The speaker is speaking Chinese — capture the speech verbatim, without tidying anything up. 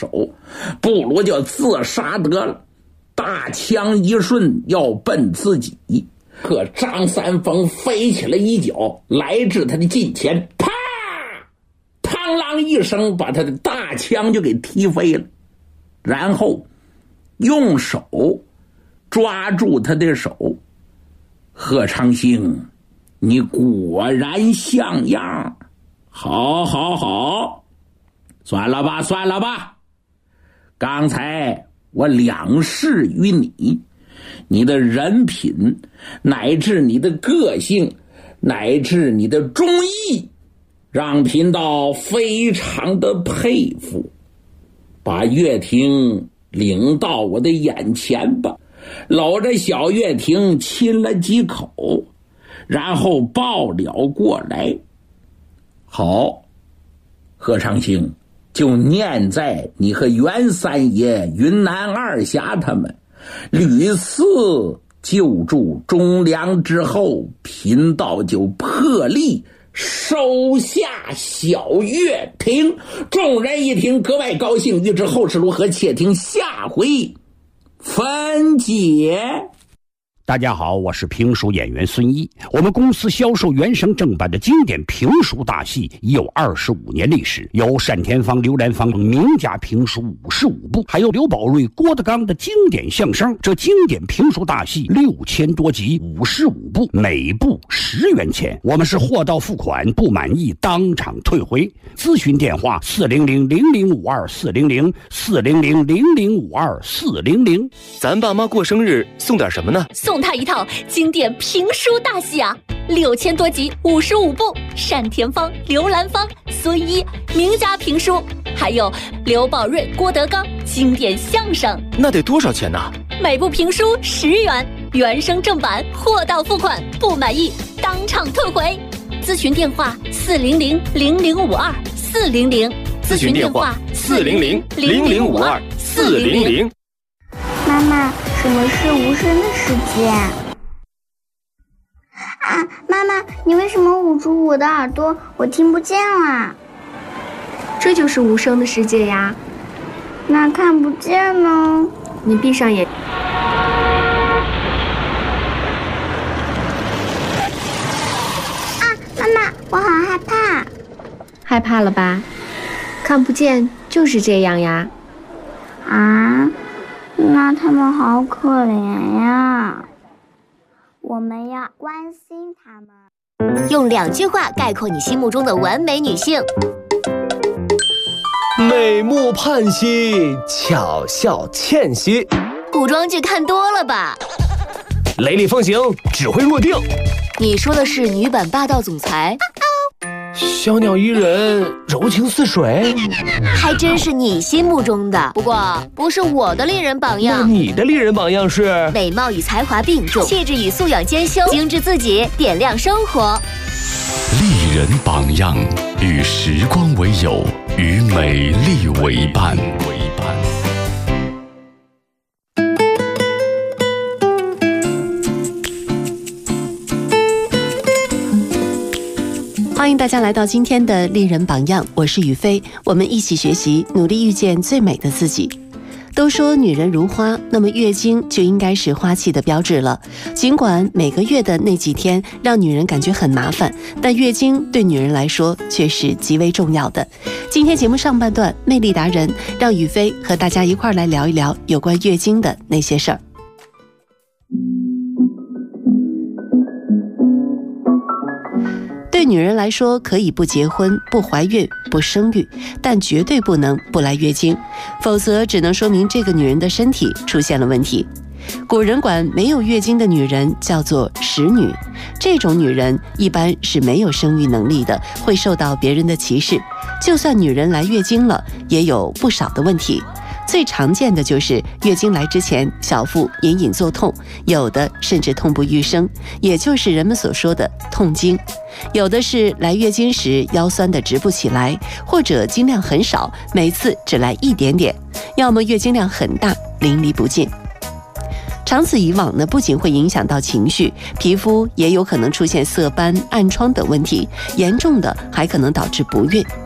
手，不如就自杀得了。大枪一顺要奔自己，可张三丰飞起来一脚，来至他的近前，啪，嘡啷一声把他的大枪就给踢飞了，然后用手抓住他的手。贺长兴，你果然像样，好好好，算了吧算了吧，刚才我两示于你，你的人品乃至你的个性乃至你的忠义，让贫道非常的佩服。把岳霆领到我的眼前吧，搂着小岳霆亲了几口，然后抱了过来。好，贺长兴，就念在你和袁三爷、云南二侠他们屡次救助忠良之后，贫道就破例收下小岳霆。众人一听格外高兴，欲知后事如何，且听下回分解。 大家好，我是评书演员孙一。我们公司销售原声正版的经典评书大戏已有二十五年历史，有单田芳、刘兰芳名家评书五十五部，还有刘宝瑞、郭德纲的经典相声。这经典评书大戏六千多集，五十五部，每部十元钱。我们是货到付款，不满意当场退回。咨询电话：四零零零零五二四零零四零零零零五二四零零。 咱爸妈过生日送点什么呢？ 送他一套经典评书大戏啊，六千多集，五十五部，单田芳、刘兰芳、孙一名家评书，还有刘宝瑞、郭德纲经典相声。 那得多少钱呢？ 每部评书十元，原声正版，货到付款，不满意当场退回。咨询电话：四零零零零五二四零零。 咨询电话：四零零零零五二四零零。 妈妈，什么是无声的世界？啊，妈妈，你为什么捂住我的耳朵？我听不见啦。 这就是无声的世界呀。 那看不见呢？ 你闭上眼。 啊，妈妈，我好害怕。 害怕了吧？看不见就是这样呀。 啊？那他们好可怜呀，我们要关心他们。 用两句话概括你心目中的完美女性： 美目盼兮，巧笑倩兮。 古装剧看多了吧？ 雷厉风行，指挥若定。 你说的是女版霸道总裁？ 小鸟依人，柔情似水。 还真是你心目中的，不过不是我的丽人榜样。 那你的丽人榜样是？ 美貌与才华并重，气质与素养兼修，精致自己，点亮生活。 丽人榜样，与时光为友，与美丽为伴。 欢迎大家来到今天的丽人榜样，我是雨飞，我们一起学习，努力遇见最美的自己。都说女人如花，那么月经就应该是花期的标志了。尽管每个月的那几天让女人感觉很麻烦，但月经对女人来说却是极为重要的。今天节目上半段，魅力达人让雨飞和大家一块来聊一聊有关月经的那些事儿。对女人来说，可以不结婚、不怀孕、不生育，但绝对不能不来月经，否则只能说明这个女人的身体出现了问题。古人管没有月经的女人叫做使女，这种女人一般是没有生育能力的，会受到别人的歧视。就算女人来月经了，也有不少的问题。最常见的就是月经来之前小腹隐隐作痛，有的甚至痛不欲生，也就是人们所说的痛经。有的是来月经时腰酸的直不起来，或者经量很少，每次只来一点点，要么月经量很大，淋漓不尽。长此以往呢，不仅会影响到情绪，皮肤也有可能出现色斑、暗疮等问题，严重的还可能导致不孕。